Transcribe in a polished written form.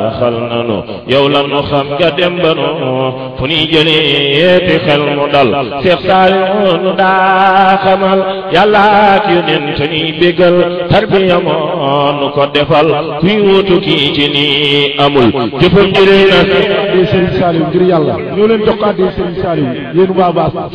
xal nanu yow la nu xam nga dem ba nu fu ñuy jëlee ti xel mu dal Seex Saaliw nu daa xamal yàlla ak yonent ñuy bégal tarbiya moo nu ko defal kuy wutu kii ci nii amul jëfam jëree na Serigne Saliou ngir yàlla ñoo leen jox ko addi Serigne Saliou yéen waa Baas